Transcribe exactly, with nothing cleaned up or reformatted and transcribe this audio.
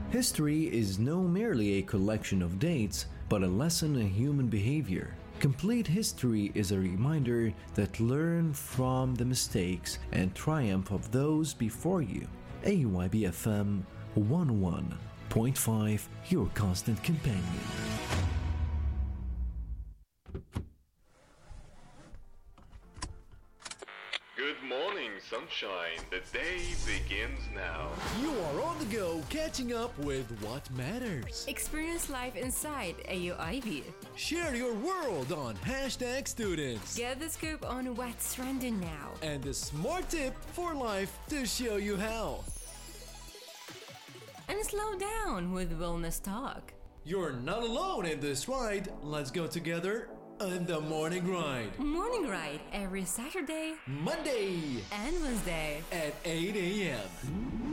History is no merely a collection of dates, but a lesson in human behavior. Complete history is a reminder that learn from the mistakes and triumph of those before you. A U I B F M one oh one point five, your constant companion. Good morning, sunshine. The day begins now. You are on the go, catching up with what matters. Experience life inside A U I B. Share your world on hashtag students. Get the scoop on what's trending now. And the smart tip for life to show you how. And slow down with wellness talk. You're not alone in this ride. Let's go together on the morning ride. Morning ride every Saturday, Monday and Wednesday at eight a.m.